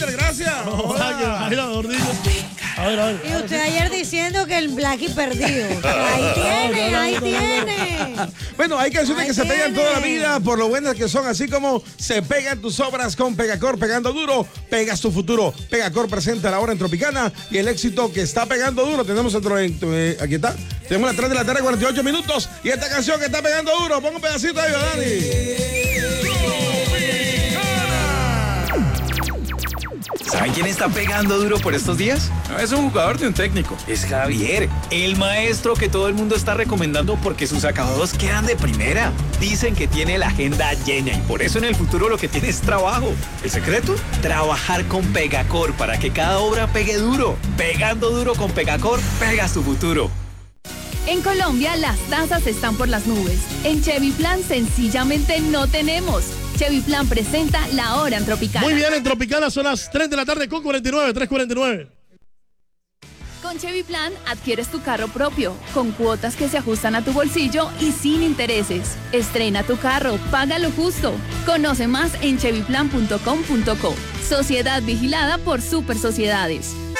Walter, gracias. A ver. Y usted ayer diciendo que el Blackie perdido. Ahí tiene. Bueno, hay canciones que se pegan toda la vida por lo buenas que son, así como se pegan tus obras con Pegacor. Pegando duro, pegas tu futuro. Pegacor presenta la hora en Tropicana y el éxito que está pegando duro. Tenemos aquí está. Tenemos las 3 de la tarde, 48 minutos. Y esta canción que está pegando duro, ponga un pedacito ahí, Dani. ¿Saben quién está pegando duro por estos días? No es un jugador de un técnico, es Javier, el maestro que todo el mundo está recomendando porque sus acabados quedan de primera. Dicen que tiene la agenda llena y por eso en el futuro lo que tiene es trabajo. ¿El secreto? Trabajar con Pegacor para que cada obra pegue duro. Pegando duro con Pegacor, pegas tu futuro. En Colombia las tasas están por las nubes. En Chevy Plan sencillamente no tenemos. Chevy Plan presenta la hora en Tropicana. Muy bien, en Tropicana son las 3 de la tarde con 49, 3:49. Con Chevy Plan adquieres tu carro propio, con cuotas que se ajustan a tu bolsillo y sin intereses. Estrena tu carro, paga lo justo. Conoce más en chevyplan.com.co. Sociedad vigilada por Super Sociedades.